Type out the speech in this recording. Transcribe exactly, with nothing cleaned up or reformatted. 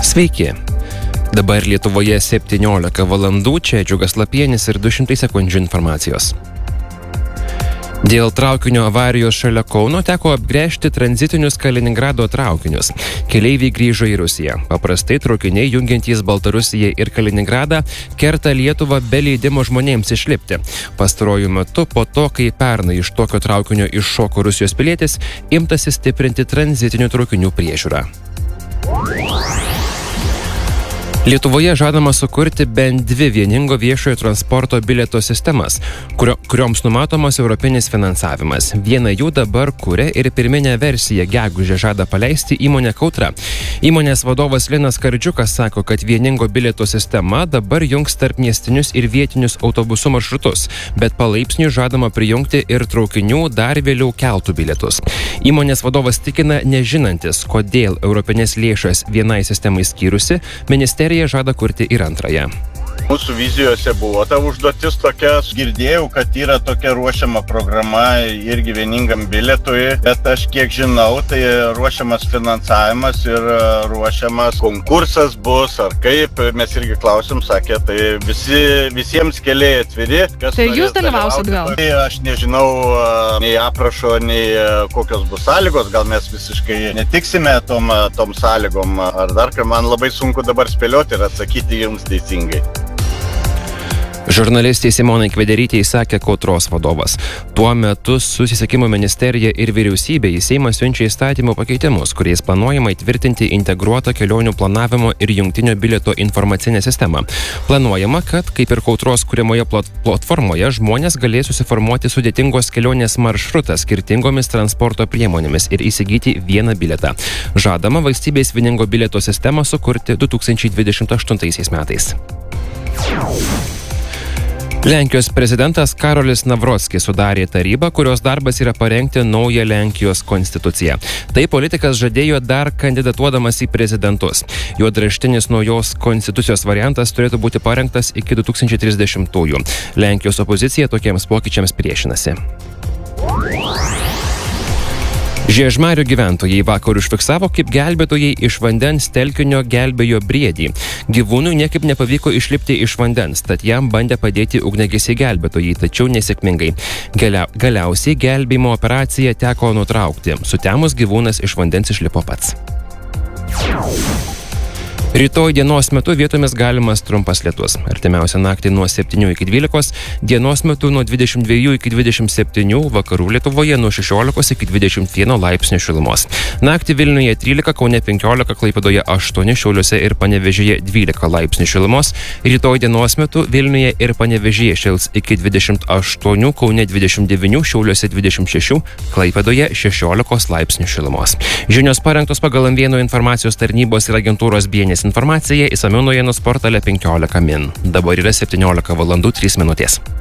Sveiki. Dabar Lietuvoje septyniolika valandų, čia Džiugas Lapienis ir du šimtai sekundžių informacijos. Dėl traukinio avarijos šalia Kauno teko apgręžti tranzitinius Kaliningrado traukinius. Keleiviai grįžo į Rusiją. Paprastai traukiniai jungiantys Baltarusiją ir Kaliningradą kerta Lietuvą be leidimo žmonėms išlipti. Pastaruoju metu, po to, kai pernai iš tokio traukinio iššoko Rusijos pilietis, imtasi stiprinti tranzitinių traukinių priežiūrą. Lietuvoje žadama sukurti bent dvi vieningo viešojo transporto bilieto sistemas, kurio, kurioms numatomas europinis finansavimas. Vieną jų dabar kuria ir pirminę versiją gegužę žada paleisti įmonė Kautra. Įmonės vadovas Linas Kardžiukas sako, kad vieningo bilieto sistema dabar jungs tarpmiestinius ir vietinius autobusų maršrutus, bet palaipsniui žadama prijungti ir traukinių, dar vėliau keltų bilietus. Įmonės vadovas tikina, nežinantis, kodėl europinės lėšas vienai sistemai skyrusi, ministerija žada kurti ir antrąją. Mūsų vizijose buvo ta užduotis tokia, girdėjau, kad yra tokia ruošiama programa irgi vieningam bilietui, bet aš kiek žinau, tai ruošiamas finansavimas ir ruošiamas konkursas bus, ar kaip, mes irgi klausim, sakė, tai visi, visiems keliai atviri. Tai jūs dalyvausit gal? Tai aš nežinau nei aprašo, nei kokios bus sąlygos, gal mes visiškai netiksime tom, tom sąlygom, ar dar ką, man labai sunku dabar spėlioti ir atsakyti jums teisingai. Žurnalistė Simonai Kvederytė įsakė Kautros vadovas. Tuo metu Susisiekimo ministerija ir vyriausybė į Seimą siunčia įstatymų pakeitimus, kuriais planuojama įtvirtinti integruotą kelionių planavimo ir jungtinio bilieto informacinę sistemą. Planuojama, kad, kaip ir Kautros kuriamoje platformoje, žmonės galės susiformuoti sudėtingos kelionės maršrutą skirtingomis transporto priemonėmis ir įsigyti vieną bilietą. Žadama valstybės vieningo bilieto sistemą sukurti du tūkstančiai dvidešimt aštuntaisiais metais. Lenkijos prezidentas Karolis Nawrocki sudarė tarybą, kurios darbas yra parengti naują Lenkijos konstituciją. Tai politikas žadėjo dar kandidatuodamas į prezidentus. Juodraštinis naujos konstitucijos variantas turėtų būti parengtas iki du tūkstančiai trisdešimtųjų. Lenkijos opozicija tokiems pokyčiams priešinasi. Žiežmarių gyventojai vakar užfiksavo, kaip gelbėtojai iš vandens telkinio gelbėjo briedį. Gyvūnui niekaip nepavyko išlipti iš vandens, tad jam bandė padėti ugniagesiai gelbėtojai, tačiau nesėkmingai. Galia, galiausiai gelbėjimo operaciją teko nutraukti. Sutemus gyvūnas iš vandens išlipo pats. Rytoj dienos metu vietomis galimas trumpas lietus. Artimiausią naktį nuo septynių iki dvylikos, dienos metu nuo dvidešimt dviejų iki dvidešimt septynių, vakarų Lietuvoje nuo šešiolikos iki dvidešimt vieno laipsnių šilumos. Naktį Vilniuje trylika, Kaune penkiolika, Klaipėdoje aštuoni, Šiauliuose ir Panevėžyje dvylika laipsnių šilumos. Rytoj dienos metu Vilniuje ir Panevėžyje šils iki dvidešimt aštuonių, Kaune dvidešimt devynių, Šiauliuose dvidešimt šešių, Klaipėdoje šešiolikos laipsnių šilumos. Žinios parengtos pagal M vieno informacijos tarnybos ir agentūros B N S informacija, išsamiau naujienų portale penkiolika min. Dabar yra septyniolika valandų trys minutės.